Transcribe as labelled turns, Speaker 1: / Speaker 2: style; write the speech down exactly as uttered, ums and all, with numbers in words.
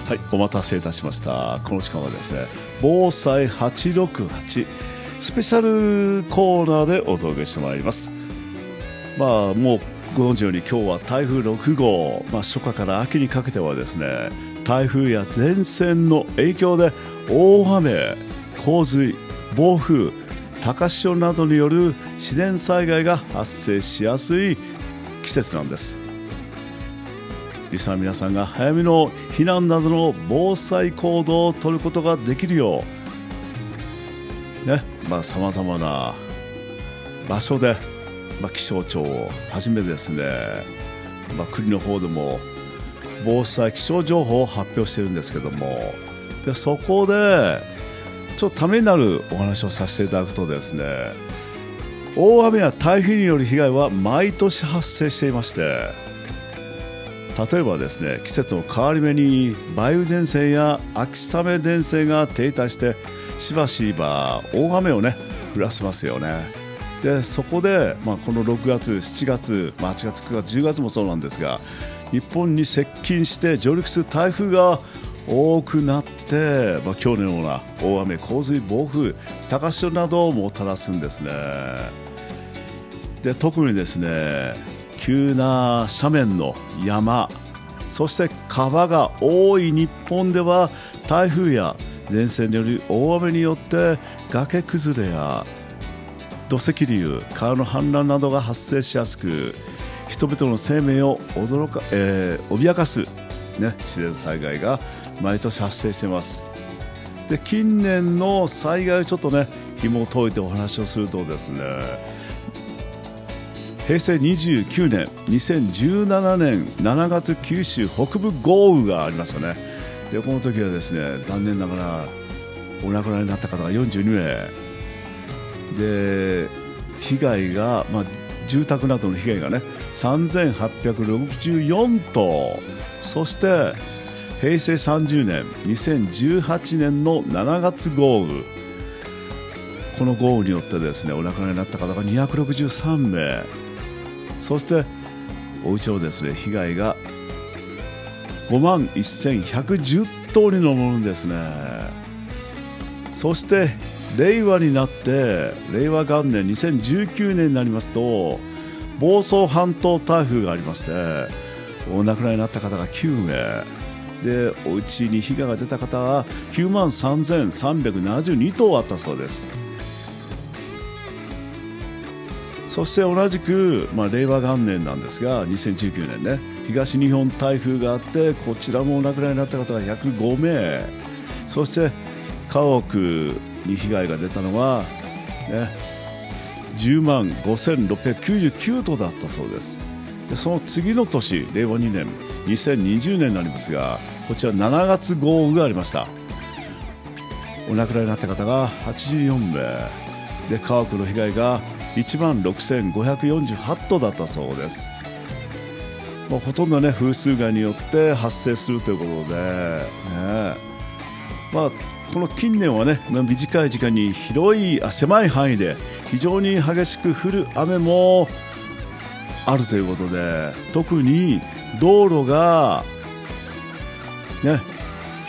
Speaker 1: はい、お待たせいたしました。この時間はですね、防災はちろくはちスペシャルコーナーでお届けしてまいります。まあもうご存知のように今日は台風ろくごう、まあ、初夏から秋にかけてはですね、台風や前線の影響で大雨、洪水、暴風、高潮などによる自然災害が発生しやすい季節なんです。リスナーの皆さんが早めの避難などの防災行動を取ることができるようね、まあさまざまな場所で、まあ、気象庁をはじめですね、まあ、国の方でも防災気象情報を発表しているんですけども、でそこでちょっとためになるお話をさせていただくとですね、大雨や台風による被害は毎年発生していまして、例えばですね、季節の変わり目に梅雨前線や秋雨前線が停滞してしばしば大雨をね降らせますよね。でそこで、まあ、このろくがつ、しちがつ、まあ、はちがつ、くがつ、じゅうがつもそうなんですが、日本に接近して上陸する台風が多くなって、まあ、今日のような大雨、洪水、暴風、高潮などをもたらすんですね。で特にですね、急な斜面の山、そして川が多い日本では台風や前線による大雨によって崖崩れや土石流、川の氾濫などが発生しやすく、人々の生命を驚か、えー、脅かす、ね、自然災害が毎年発生しています。で近年の災害をちょっとね紐を解いてお話をするとですね、へいせいにじゅうきゅうねん、にせんじゅうななねんしちがつ九州北部豪雨がありましたね。でこの時はですね、残念ながらお亡くなりになった方がよんじゅうにめいで、被害が、まあ、住宅などの被害がねさんぜんはっぴゃくろくじゅうよんとう、そしてへいせいさんじゅうねん、にせんじゅうはちねんのしちがつ豪雨、この豪雨によってですねお亡くなりになった方がにひゃくろくじゅうさんめい、そしてお家のですね被害がごまんせんひゃくじゅうとおりに上るんですね。そして令和になって令和元年にせんじゅうきゅうねんになりますと、房総半島台風がありまして、お亡くなりになった方がきゅうめいで、お家に被害が出た方はきゅうまんさんぜんさんびゃくななじゅうにとうあったそうです。そして同じく、まあ、令和元年なんですがにせんじゅうきゅうねんね、東日本台風があって、こちらもお亡くなりになった方がひゃくごめい、そして家屋に被害が出たのは、ね、じゅうまんごせんろっぴゃくきゅうじゅうきゅうとうだったそうです。でその次の年、令和にねん、にせんにじゅうねんになりますが、こちらしちがつ豪雨がありました。お亡くなりになった方がはちじゅうよんめいで、家屋の被害がいちまんろくせんごひゃくよんじゅうはちとうだったそうです。まあ、ほとんどね風水害によって発生するということで、ね、まあ、この近年はね、まあ、短い時間に広いあ狭い範囲で非常に激しく降る雨もあるということで、特に道路が、ね、